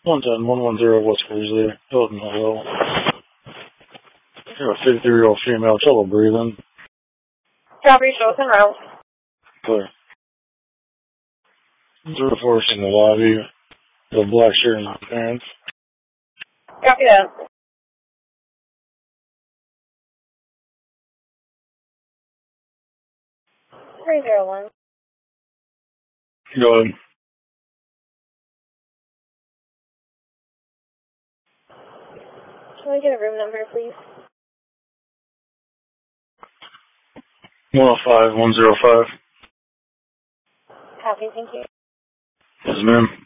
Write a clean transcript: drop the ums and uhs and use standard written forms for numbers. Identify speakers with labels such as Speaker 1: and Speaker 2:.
Speaker 1: 110 West Grizzly, Hilton Hill. Got a 53-year-old female, trouble breathing.
Speaker 2: Copy, show us en route.
Speaker 1: Clear. 04 in the lobby. The black shirt and pants.
Speaker 2: Copy that. Three 301.
Speaker 1: Go ahead.
Speaker 2: Can we get a room number, please?
Speaker 1: 105, 105.
Speaker 2: Copy, thank you.
Speaker 1: Yes, ma'am.